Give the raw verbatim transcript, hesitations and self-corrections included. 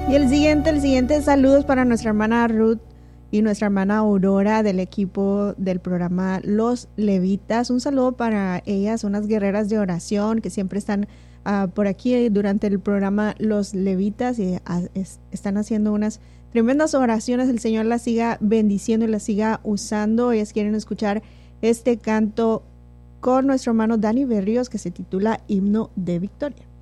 Y el siguiente, el siguiente saludos para nuestra hermana Ruth y nuestra hermana Aurora del equipo del programa Los Levitas. Un saludo para ellas, unas guerreras de oración que siempre están uh, por aquí durante el programa Los Levitas y uh, es, están haciendo unas tremendas oraciones. El Señor las siga bendiciendo y las siga usando. Ellas quieren escuchar este canto con nuestro hermano Dani Berríos que se titula Himno de Victoria.